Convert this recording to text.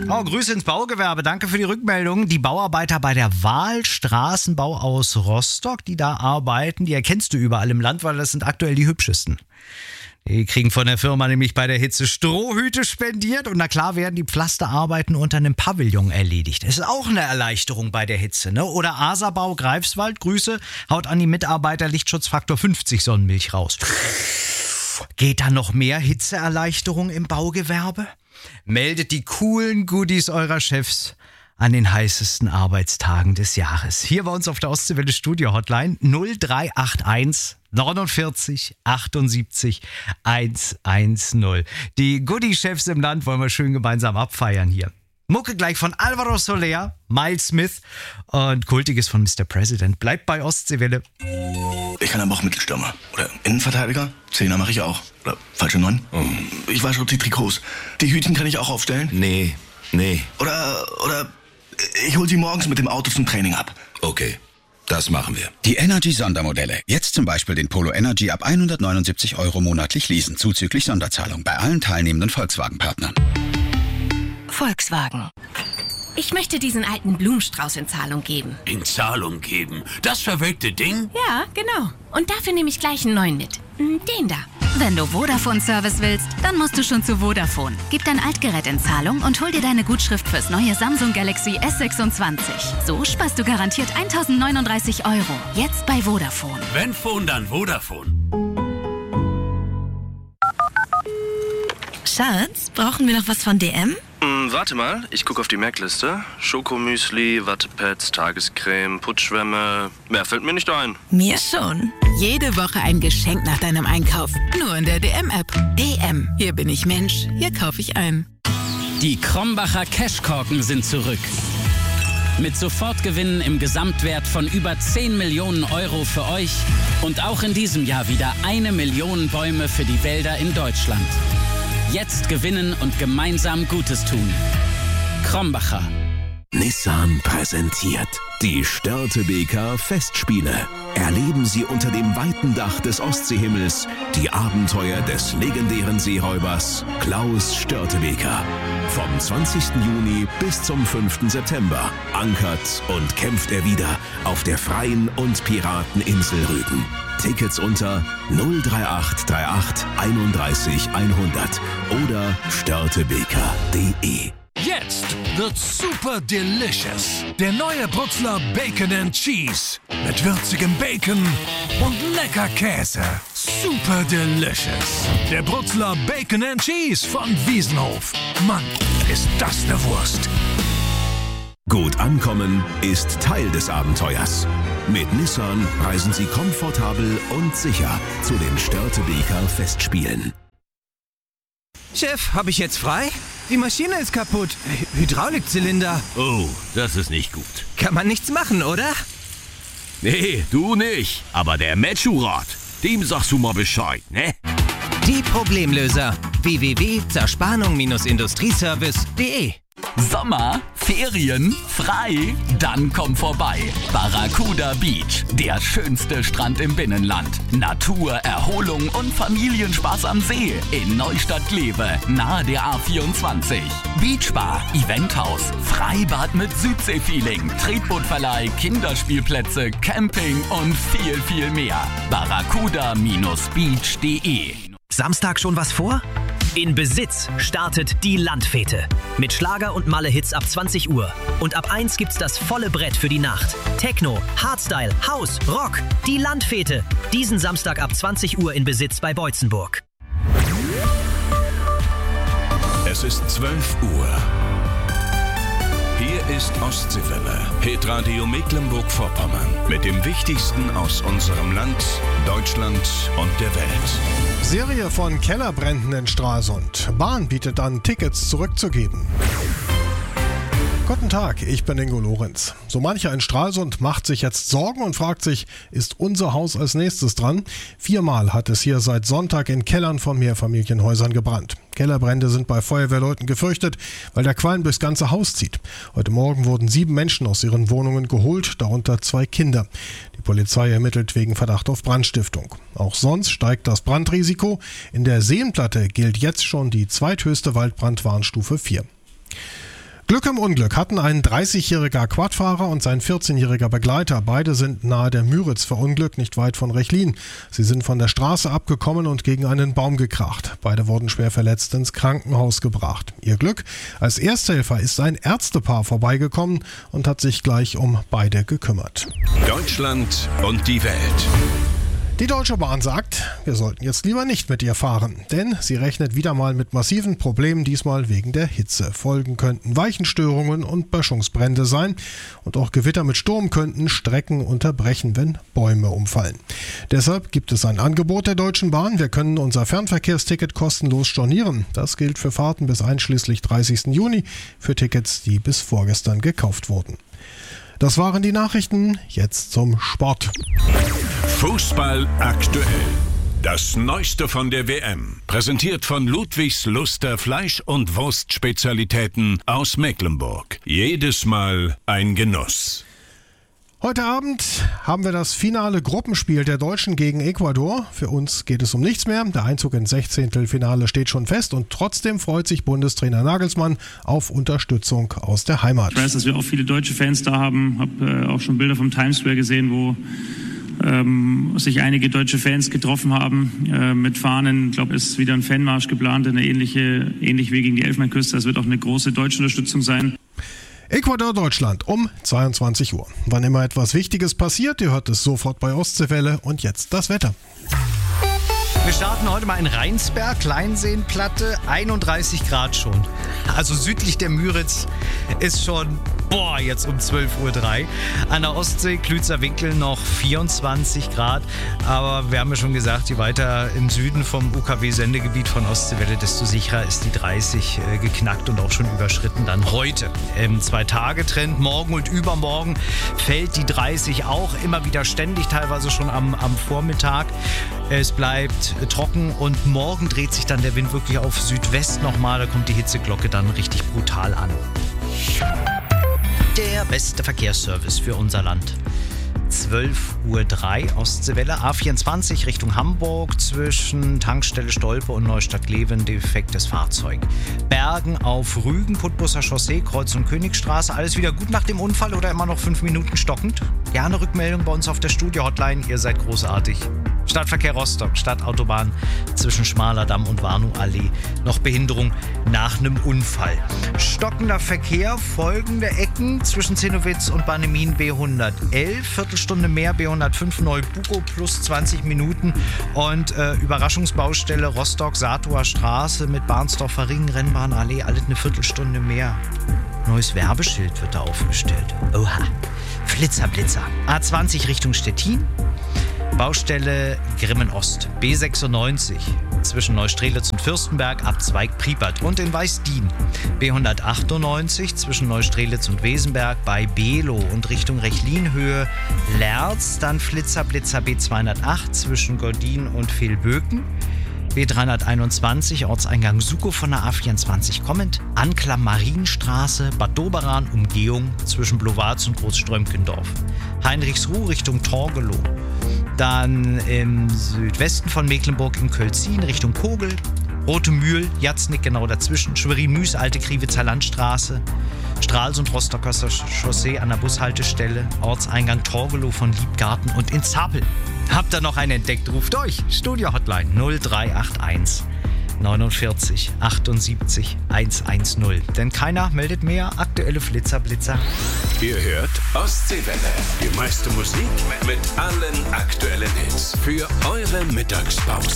Oh, Grüße ins Baugewerbe. Danke für die Rückmeldung. Die Bauarbeiter bei der Wahlstraßenbau aus Rostock, die da arbeiten, die erkennst du überall im Land, weil das sind aktuell die hübschesten. Die kriegen von der Firma nämlich bei der Hitze Strohhüte spendiert und na klar werden die Pflasterarbeiten unter einem Pavillon erledigt. Es ist auch eine Erleichterung bei der Hitze, ne? Oder Aserbau Greifswald, Grüße, haut an die Mitarbeiter Lichtschutzfaktor 50 Sonnenmilch raus. Geht da noch mehr Hitzeerleichterung im Baugewerbe? Meldet die coolen Goodies eurer Chefs an den heißesten Arbeitstagen des Jahres. Hier bei uns auf der Ostseewelle Studio Hotline 0381 49 78 110. Die Goodie-Chefs im Land wollen wir schön gemeinsam abfeiern hier. Mucke gleich von Alvaro Soler, Miles Smith und Kultiges von Mr. President. Bleibt bei Ostseewelle. Ich kann aber auch Mittelstürmer. Oder Innenverteidiger. Zehner mache ich auch. Oder falsche 9. Ich wasche auch die Trikots. Die Hütchen kann ich auch aufstellen. Nee. Oder ich hol sie morgens mit dem Auto zum Training ab. Okay, das machen wir. Die Energy-Sondermodelle. Jetzt zum Beispiel den Polo Energy ab 179 € monatlich leasen, zuzüglich Sonderzahlung bei allen teilnehmenden Volkswagen-Partnern. Volkswagen. Ich möchte diesen alten Blumenstrauß in Zahlung geben. In Zahlung geben? Das verwelkte Ding? Ja, genau. Und dafür nehme ich gleich einen neuen mit. Den da. Wenn du Vodafone-Service willst, dann musst du schon zu Vodafone. Gib dein Altgerät in Zahlung und hol dir deine Gutschrift fürs neue Samsung Galaxy S26. So sparst du garantiert 1.039 €. Jetzt bei Vodafone. Wenn Phone, dann Vodafone. Schatz, brauchen wir noch was von DM? Warte mal, ich gucke auf die Merkliste. Schokomüsli, Wattepads, Tagescreme, Putzschwämme. Mehr fällt mir nicht ein. Mir schon. Jede Woche ein Geschenk nach deinem Einkauf. Nur in der DM-App. DM. Hier bin ich Mensch. Hier kaufe ich ein. Die Krombacher Cashkorken sind zurück. Mit Sofortgewinnen im Gesamtwert von über 10 Millionen € für euch und auch in diesem Jahr wieder 1 Million Bäume für die Wälder in Deutschland. Jetzt gewinnen und gemeinsam Gutes tun. Krombacher. Nissan präsentiert die Störtebeker Festspiele. Erleben Sie unter dem weiten Dach des Ostseehimmels die Abenteuer des legendären Seeräubers Klaus Störtebeker. Vom 20. Juni bis zum 5. September ankert und kämpft er wieder auf der freien und Pirateninsel Rügen. Tickets unter 03838 31 100 oder störtebeker.de. Jetzt wird super delicious. Der neue Brutzler Bacon and Cheese. Mit würzigem Bacon und lecker Käse. Super delicious. Der Brutzler Bacon and Cheese von Wiesenhof. Mann, ist das eine Wurst. Gut ankommen ist Teil des Abenteuers. Mit Nissan reisen Sie komfortabel und sicher zu den Störtebeker Festspielen. Chef, habe ich jetzt frei? Die Maschine ist kaputt. Hydraulikzylinder. Oh, das ist nicht gut. Kann man nichts machen, oder? Nee, du nicht. Aber der Metschurat, dem sagst du mal Bescheid, ne? Die Problemlöser. www.zerspannung-industrieservice.de. Sommer, Ferien, frei? Dann komm vorbei. Barracuda Beach, der schönste Strand im Binnenland. Natur, Erholung und Familienspaß am See in Neustadt-Glewe, nahe der A24. Beachbar, Eventhaus, Freibad mit Südseefeeling, Tretbootverleih, Kinderspielplätze, Camping und viel, viel mehr. barracuda-beach.de. Samstag schon was vor? In Besitz startet die Landfete. Mit Schlager und Malle-Hits ab 20 Uhr. Und ab 1 gibt's das volle Brett für die Nacht. Techno, Hardstyle, House, Rock. Die Landfete. Diesen Samstag ab 20 Uhr in Besitz bei Beutzenburg. Es ist 12 Uhr. Hier ist Ostseewelle, Hitradio Mecklenburg-Vorpommern. Mit dem Wichtigsten aus unserem Land, Deutschland und der Welt. Serie von Kellerbränden in Stralsund. Bahn bietet an, Tickets zurückzugeben. Guten Tag, ich bin Ingo Lorenz. So mancher in Stralsund macht sich jetzt Sorgen und fragt sich, ist unser Haus als nächstes dran? 4-mal hat es hier seit Sonntag in Kellern von Mehrfamilienhäusern gebrannt. Kellerbrände sind bei Feuerwehrleuten gefürchtet, weil der Qualm durchs ganze Haus zieht. Heute Morgen wurden 7 Menschen aus ihren Wohnungen geholt, darunter 2 Kinder. Die Polizei ermittelt wegen Verdacht auf Brandstiftung. Auch sonst steigt das Brandrisiko. In der Seenplatte gilt jetzt schon die zweithöchste Waldbrandwarnstufe 4. Glück im Unglück hatten ein 30-jähriger Quadfahrer und sein 14-jähriger Begleiter. Beide sind nahe der Müritz verunglückt, nicht weit von Rechlin. Sie sind von der Straße abgekommen und gegen einen Baum gekracht. Beide wurden schwer verletzt ins Krankenhaus gebracht. Ihr Glück: als Ersthelfer ist ein Ärztepaar vorbeigekommen und hat sich gleich um beide gekümmert. Deutschland und die Welt. Die Deutsche Bahn sagt, wir sollten jetzt lieber nicht mit ihr fahren, denn sie rechnet wieder mal mit massiven Problemen, diesmal wegen der Hitze. Folgen könnten Weichenstörungen und Böschungsbrände sein und auch Gewitter mit Sturm könnten Strecken unterbrechen, wenn Bäume umfallen. Deshalb gibt es ein Angebot der Deutschen Bahn. Wir können unser Fernverkehrsticket kostenlos stornieren. Das gilt für Fahrten bis einschließlich 30. Juni, für Tickets, die bis vorgestern gekauft wurden. Das waren die Nachrichten, jetzt zum Sport. Fußball aktuell. Das Neueste von der WM. Präsentiert von Ludwigs Luster Fleisch- und Wurstspezialitäten aus Mecklenburg. Jedes Mal ein Genuss. Heute Abend haben wir das finale Gruppenspiel der Deutschen gegen Ecuador. Für uns geht es um nichts mehr. Der Einzug ins 16. Finale steht schon fest und trotzdem freut sich Bundestrainer Nagelsmann auf Unterstützung aus der Heimat. Ich weiß, dass wir auch viele deutsche Fans da haben. Habe auch schon Bilder vom Times Square gesehen, wo sich einige deutsche Fans getroffen haben mit Fahnen. Ich glaube, es ist wieder ein Fanmarsch geplant, ähnlich wie gegen die Elfenbeinküste. Das wird auch eine große deutsche Unterstützung sein. Ecuador-Deutschland um 22 Uhr. Wann immer etwas Wichtiges passiert, ihr hört es sofort bei Ostseewelle. Und jetzt das Wetter. Wir starten heute mal in Rheinsberg, Kleinseenplatte, 31 Grad schon. Also südlich der Müritz ist schon, jetzt um 12.03 Uhr. An der Ostsee, Klützer Winkel noch 24 Grad. Aber wir haben ja schon gesagt, je weiter im Süden vom UKW-Sendegebiet von Ostseewelle, desto sicherer ist die 30 geknackt und auch schon überschritten dann heute. Im 2-Tage-Trend, morgen und übermorgen fällt die 30 auch immer wieder ständig, teilweise schon am Vormittag. Es bleibt trocken und morgen dreht sich dann der Wind wirklich auf Südwest nochmal. Da kommt die Hitzeglocke dann richtig brutal an. Der beste Verkehrsservice für unser Land. 12.03 Uhr Ostseewelle, A24 Richtung Hamburg zwischen Tankstelle Stolpe und Neustadt-Glewen, defektes Fahrzeug. Bergen auf Rügen, Putbusser Chaussee, Kreuzung Königstraße, alles wieder gut nach dem Unfall oder immer noch 5 Minuten stockend? Gerne Rückmeldung bei uns auf der Studio-Hotline, ihr seid großartig. Stadtverkehr Rostock, Stadtautobahn zwischen Schmalerdamm und Warnow-Allee. Noch Behinderung nach einem Unfall. Stockender Verkehr, folgende Ecken zwischen Zinnowitz und Bannemin B111, Viertelstunde mehr B105 Neubuko plus 20 Minuten und Überraschungsbaustelle Rostock-Saatower Straße mit Bahnsdorfer Ring, Rennbahnallee, alles eine Viertelstunde mehr. Neues Werbeschild wird da aufgestellt. Oha. Flitzer-Blitzer. A20 Richtung Stettin. Baustelle Grimmen-Ost, B96 zwischen Neustrelitz und Fürstenberg, Abzweig Priepert und in Weißdien. B198 zwischen Neustrelitz und Wesenberg bei Below und Richtung Rechlin-Höhe Lerz, dann Flitzer-Blitzer B208 zwischen Gordin und Vilböken. B321 Ortseingang Sukow von der A24 kommend, Anklam Marienstraße, Bad Doberan, Umgehung zwischen Blowarz und Großströmkendorf. Heinrichsruh Richtung Torgelow. Dann im Südwesten von Mecklenburg in Kölzin Richtung Kogel, Rote Mühl, Jatznick genau dazwischen, Schwerin-Müs, Alte Kriewitzer Landstraße, Stralsund Rostocker Chaussee an der Bushaltestelle, Ortseingang Torgelow von Liebgarten und in Zapel. Habt ihr noch einen entdeckt? Ruft euch. Studio-Hotline 0381 49 78 110. Denn keiner meldet mehr aktuelle Flitzer-Blitzer. Ihr hört Ostseewelle. Die meiste Musik mit allen aktuellen Hits. Für eure Mittagspause.